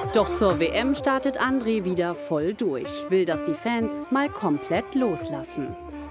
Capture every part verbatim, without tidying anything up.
Doch zur W M startet André wieder voll durch. Will, dass die Fans mal komplett loslassen.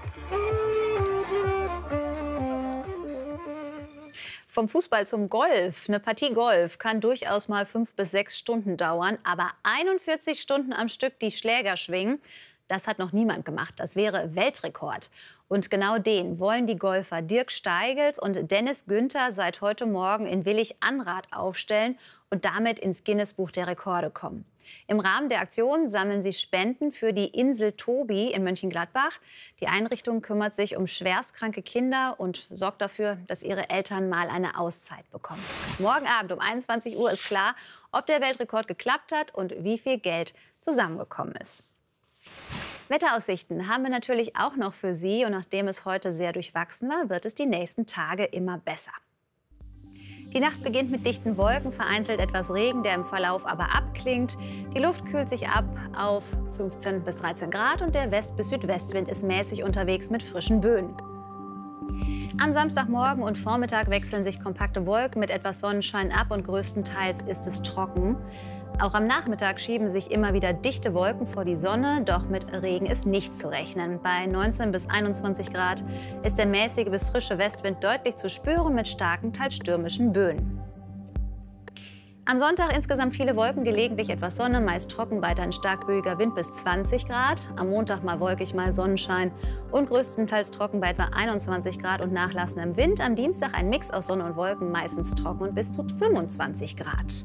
Vom Fußball zum Golf. Eine Partie Golf kann durchaus mal fünf bis sechs Stunden dauern, aber einundvierzig Stunden am Stück die Schläger schwingen, das hat noch niemand gemacht. Das wäre Weltrekord. Und genau den wollen die Golfer Dirk Steigels und Dennis Günther seit heute Morgen in Willig-Anrath aufstellen und damit ins Guinness-Buch der Rekorde kommen. Im Rahmen der Aktion sammeln sie Spenden für die Insel Tobi in Mönchengladbach. Die Einrichtung kümmert sich um schwerstkranke Kinder und sorgt dafür, dass ihre Eltern mal eine Auszeit bekommen. Morgen Abend um einundzwanzig Uhr ist klar, ob der Weltrekord geklappt hat und wie viel Geld zusammengekommen ist. Wetteraussichten haben wir natürlich auch noch für Sie. Und nachdem es heute sehr durchwachsen war, wird es die nächsten Tage immer besser. Die Nacht beginnt mit dichten Wolken, vereinzelt etwas Regen, der im Verlauf aber abklingt. Die Luft kühlt sich ab auf fünfzehn bis dreizehn Grad und der West- bis Südwestwind ist mäßig unterwegs mit frischen Böen. Am Samstagmorgen und Vormittag wechseln sich kompakte Wolken mit etwas Sonnenschein ab und größtenteils ist es trocken. Auch am Nachmittag schieben sich immer wieder dichte Wolken vor die Sonne, doch mit Regen ist nicht zu rechnen. Bei neunzehn bis einundzwanzig Grad ist der mäßige bis frische Westwind deutlich zu spüren mit starken, teils stürmischen Böen. Am Sonntag insgesamt viele Wolken, gelegentlich etwas Sonne, meist trocken, weiterhin stark böiger Wind bis zwanzig Grad. Am Montag mal wolkig, mal Sonnenschein und größtenteils trocken bei etwa einundzwanzig Grad und nachlassendem Wind. Am Dienstag ein Mix aus Sonne und Wolken, meistens trocken und bis zu fünfundzwanzig Grad.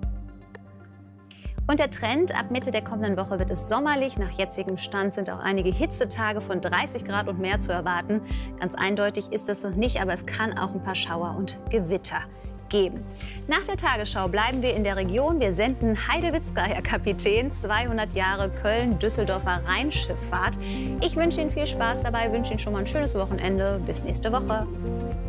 Und der Trend, ab Mitte der kommenden Woche wird es sommerlich. Nach jetzigem Stand sind auch einige Hitzetage von dreißig Grad und mehr zu erwarten. Ganz eindeutig ist es noch nicht, aber es kann auch ein paar Schauer und Gewitter geben. Nach der Tagesschau bleiben wir in der Region. Wir senden Heidewitzka, Herr Kapitän, zweihundert Jahre Köln-Düsseldorfer Rheinschifffahrt. Ich wünsche Ihnen viel Spaß dabei, wünsche Ihnen schon mal ein schönes Wochenende. Bis nächste Woche.